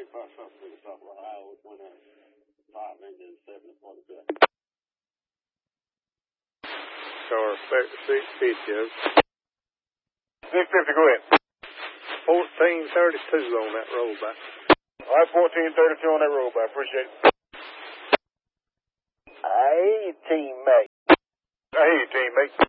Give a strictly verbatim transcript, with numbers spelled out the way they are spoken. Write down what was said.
probably something to the top of our eye. We went out five and then seven and forty-two. Star six fifty. six fifty, go ahead. fourteen thirty-two on that rollback. All right, fourteen thirty-two on that rollback. Appreciate it. Hey, teammate. Hey, teammate.